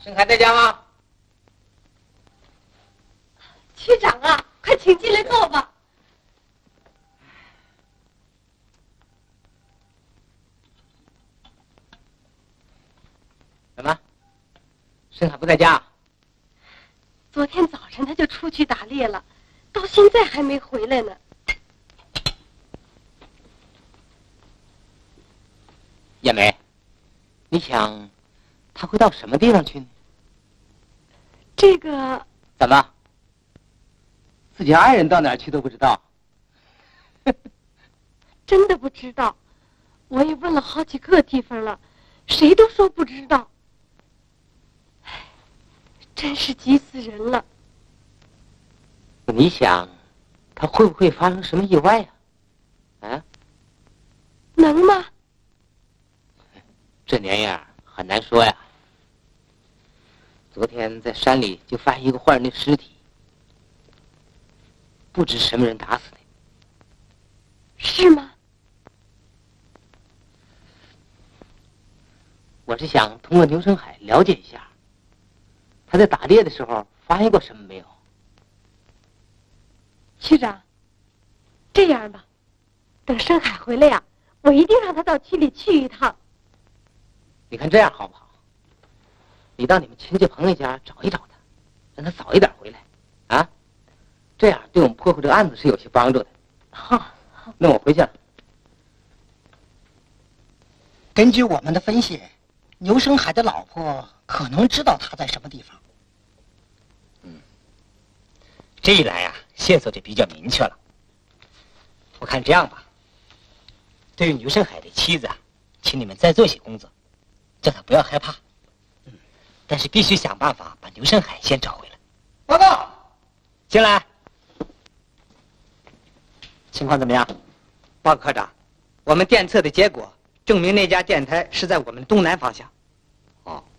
盛海在家吗？ 区长啊，快请进来坐吧。 怎么？盛海不在家？ 昨天早晨他就出去打猎了，到现在还没回来呢。 叶梅，你想他会到什么地方去呢？ 这个怎么？自己爱人到哪儿去都不知道？ 真的不知道，我也问了好几个地方了，谁都说不知道。唉，真是急死人了。 你想，他会不会发生什么意外呀？啊？ 能吗？ 这年样很难说呀。昨天在山里就发现一个坏人的尸体，不知什么人打死的。 是吗？ 我是想通过牛生海了解一下，他在打猎的时候发现过什么没有？ 区长，这样吧，等盛海回来呀，我一定让他到区里去一趟。 你看这样好不好？你到你们亲戚朋友家找一找他，让他早一点回来，啊？这样对我们破获这个案子是有些帮助的。 好， 那我回去了。 根据我们的分析，牛生海的老婆可能知道他在什么地方。 这一来呀，线索就比较明确了。我看这样吧，对于牛生海的妻子啊，请你们再做些工作，叫他不要害怕。但是必须想办法把牛生海先找回来。 报告， 进来。情况怎么样？ 报告科长，我们电测的结果证明那家电台是在我们东南方向。 哦，